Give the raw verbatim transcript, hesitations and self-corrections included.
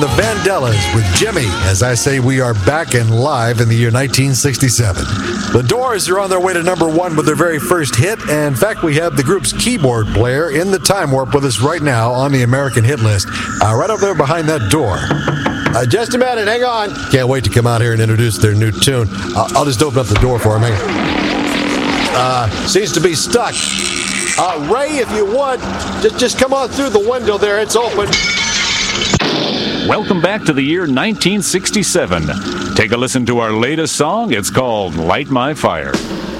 The Vandellas with Jimmy. As I say, we are back and live in the year nineteen sixty-seven. The Doors are on their way to number one with their very first hit. And in fact, we have the group's keyboard player in the time warp with us right now on the American hit list. Uh, right over there behind that door. Uh, just a minute, hang on. Can't wait to come out here and introduce their new tune. Uh, I'll just open up the door for him. Uh, seems to be stuck. Uh, Ray, if you would, just, just come on through the window there. It's open. Welcome back to the year nineteen sixty-seven. Take a listen to our latest song. It's called Light My Fire.